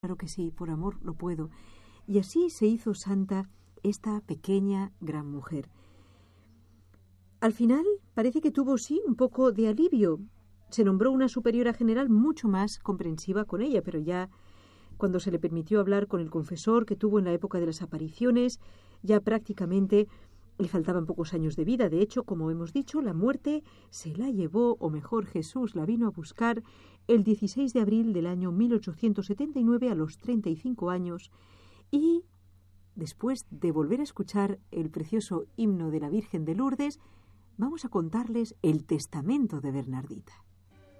claro que sí, por amor lo puedo. Y así se hizo santa esta pequeña gran mujer. Al final parece que tuvo sí un poco de alivio. Se nombró una superiora general mucho más comprensiva con ella, pero ya cuando se le permitió hablar con el confesor que tuvo en la época de las apariciones, ya prácticamente le faltaban pocos años de vida. De hecho, como hemos dicho, la muerte se la llevó, o mejor, Jesús la vino a buscar el 16 de abril del año 1879 a los 35 años. Y después de volver a escuchar el precioso himno de la Virgen de Lourdes, vamos a contarles el testamento de Bernardita.